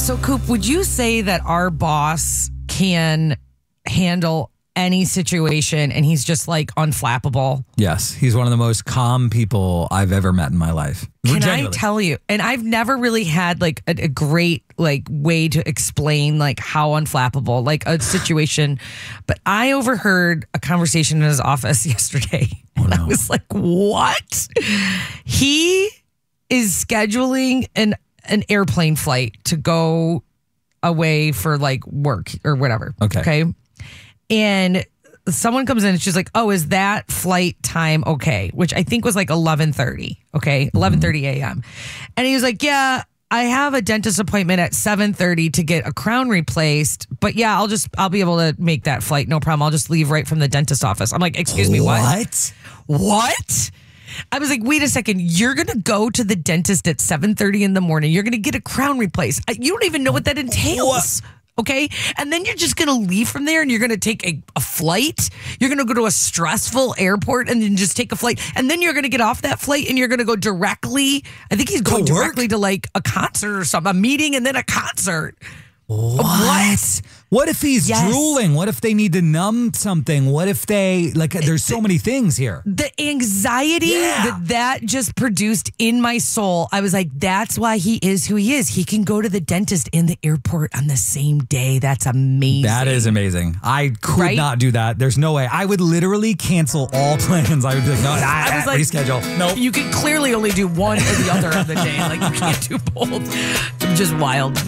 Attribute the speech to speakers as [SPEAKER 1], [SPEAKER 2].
[SPEAKER 1] So, Coop, would you say that our boss can handle any situation and he's just like unflappable?
[SPEAKER 2] Yes, he's one of the most calm people I've ever met in my life.
[SPEAKER 1] Can I tell you? And I've never really had like a great like way to explain like how unflappable like a situation, but I overheard a conversation in his office yesterday, and I was like, "What?" He is scheduling an airplane flight to go away for like work or whatever. Okay. And someone comes in and she's like, "Oh, is that flight time okay?" Which I think was like 11:30. Okay. 11:30 a.m. And he was like, "Yeah, I have a dentist appointment at 7:30 to get a crown replaced. But yeah, I'll be able to make that flight. No problem. I'll just leave right from the dentist office." I'm like, "Excuse me, what? What?" I was like, "Wait a second. You're going to go to the dentist at 7:30 in the morning. You're going to get a crown replaced. You don't even know what that entails." Okay. And then you're just going to leave from there and you're going to take a flight. You're going to go to a stressful airport and then just take a flight. And then you're going to get off that flight and you're going to go directly. I think he's going directly to like a concert or something, a meeting and then a concert. What?
[SPEAKER 2] What if he's drooling? What if they need to numb something? What if they, like, there's so many things here.
[SPEAKER 1] The anxiety that just produced in my soul, I was like, that's why he is who he is. He can go to the dentist and the airport on the same day. That's amazing.
[SPEAKER 2] That is amazing. I could not do that. There's no way. I would literally cancel all plans. I would be like, no, I was like, reschedule. Nope.
[SPEAKER 1] You can clearly only do one or the other of the day. Like, you can't do both. Just wild.